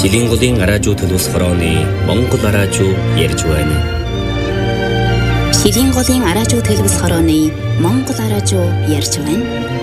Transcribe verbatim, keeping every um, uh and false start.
Шилингуудын араажуу төлөвс хорооны Монгол араажуу ярьж байна. Шилингуудын араажуу төлөвс хорооны Монгол араажуу ярьж байна.